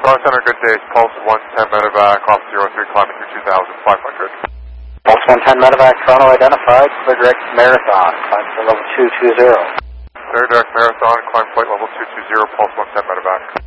Star Center, good day. Pulse 110 medevac, off 03, climbing through 2,500. Pulse 110 medevac, Toronto identified, clear direct Marathon, climb to level 220. Clear direct Marathon, climb flight level 220, Pulse 110 medevac.